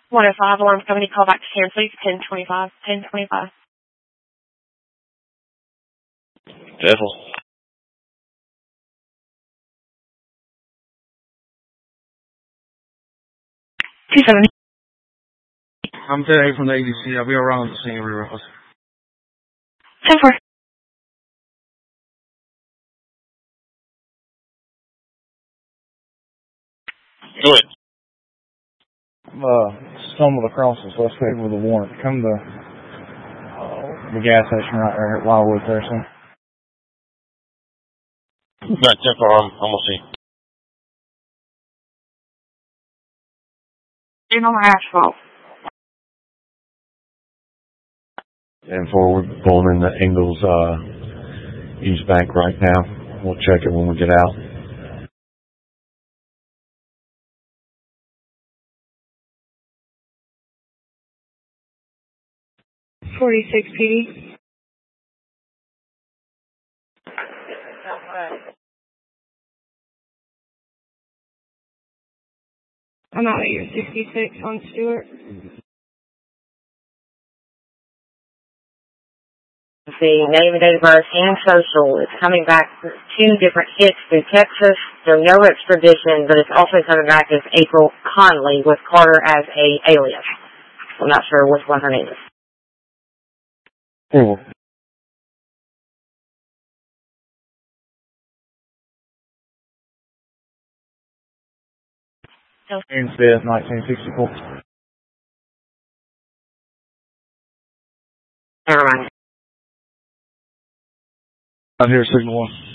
105, alarm company, call back to Karen, please. 1025, 1025. Devil. 270. I'm today from the ADC. I'll be around the scene regardless. 10-4. Go ahead. Stumbled across the suspect with a warrant. Come to the gas station right there at Wildwood there, so. Right, 10-4, I'm gonna see. In on the asphalt. And forward, pulling in the Ingalls East Bank right now. We'll check it when we get out. .46 PD. I'm out at your 66 on Stewart. The name and date of birth and social. It's coming back 2 different hits through Texas, so no extradition, but it's also coming back as April Conley with Carter as a alias. I'm not sure which one her name is. Cool. In Smith, 1964. Never mind. I'm here, signal 1.